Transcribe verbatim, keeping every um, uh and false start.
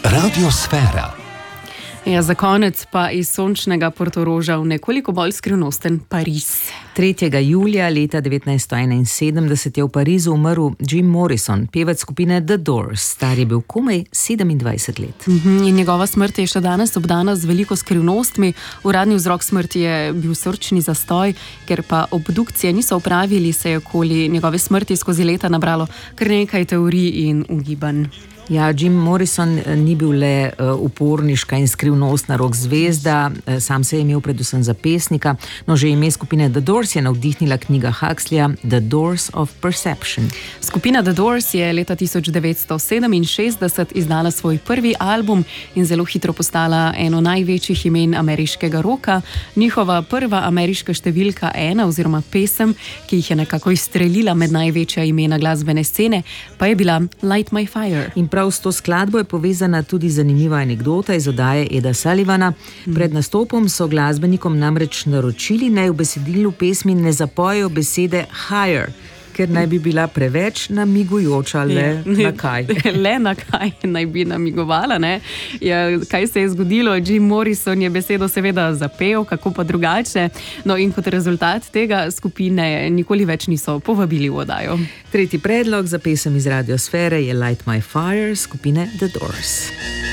Radiosfera. Ja, za konec pa iz sončnega Portoroža v nekoliko bolj skrivnosten Pariz. tretjega julija leta devetnajststo enainsedemdeset je v Parizu umrl Jim Morrison, pevec skupine The Doors. Star je bil komaj sedemindvajset let. Mhm, in njegova smrt je še danes obdana z veliko skrivnostmi. Uradni vzrok smrti je bil srčni zastoj, ker pa obdukcije niso opravili, se je okoli njegove smrti skozi leta nabralo kar nekaj teorij in ugibanj. Ja, Jim Morrison ni bil le uh, uporniška in skrivnostna rock zvezda, uh, sam se je imel predvsem za pesnika, no že ime skupine The Doors je navdihnila knjiga Huxleya The Doors of Perception. Skupina The Doors je leta tisoč devetsto sedeminšestdeset izdala svoj prvi album in zelo hitro postala eno največjih imen ameriškega roka. Njihova prva ameriška številka ena oziroma pesem, ki jih je nekako izstrelila med največja imena glasbene scene, pa je bila Light My Fire. In prav s to skladbo je povezana tudi zanimiva anekdota iz oddaje Eda Sullivana. Pred nastopom so glasbenikom namreč naročili, naj v besedilu pesmi ne zapojejo besede higher, ker naj bi bila preveč namigujoča le na kaj. Le na kaj naj bi namigovala, ne? Ja, kaj se je zgodilo? Jim Morrison je besedo seveda zapel, kako pa drugače. No in kot rezultat tega skupine nikoli več niso povabili v oddajo. Tretji predlog za pesem iz Radiosfere je Light My Fire skupine The Doors.